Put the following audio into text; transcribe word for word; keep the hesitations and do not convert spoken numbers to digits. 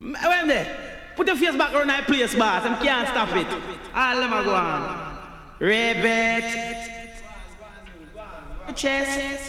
When there? Put your face back around that place, boss. I can't stop it. All them are go on. Ribbit. Chest.